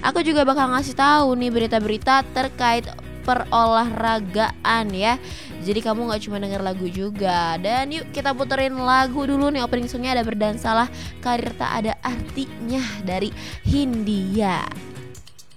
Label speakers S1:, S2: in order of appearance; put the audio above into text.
S1: aku juga bakal ngasih tahu nih berita-berita terkait perolahragaan ya. Jadi kamu gak cuma denger lagu juga. Dan yuk kita puterin lagu dulu nih, opening songnya ada Berdansalah Karir Tak Ada Artinya dari Hindia.